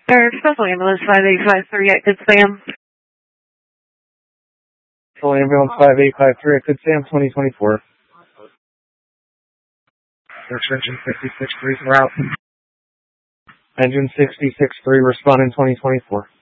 Special Ambulance 5853 at Good Sam. Special Ambulance 5853 at Good Sam 2024. Search Engine 56-3 route. Engine 66-3 responding 2024.